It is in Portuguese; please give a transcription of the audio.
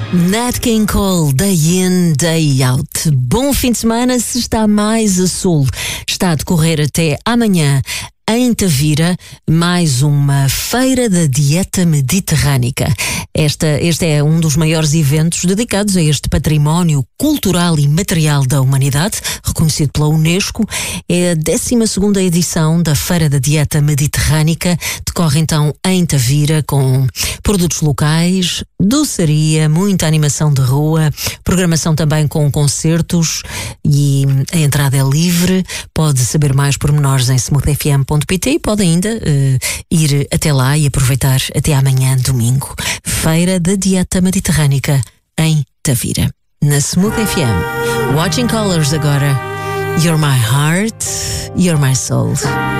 Nat King Cole, Day In, Day Out. Bom fim de semana se está mais a sul. Está a decorrer até amanhã em Tavira, mais uma feira da dieta mediterrânica. Este é um dos maiores eventos dedicados a este património cultural e material da humanidade, reconhecido pela Unesco. É a 12ª edição da Feira da Dieta Mediterrânica. Decorre então em Tavira com produtos locais, doçaria, muita animação de rua, programação também com concertos e a entrada é livre. Pode saber mais pormenores em smoothfm.pt e pode ainda ir até lá e aproveitar até amanhã, domingo. Feira da Dieta Mediterrânica em Tavira. Na Smooth FM. Watching Colors agora. You're my heart, you're my soul.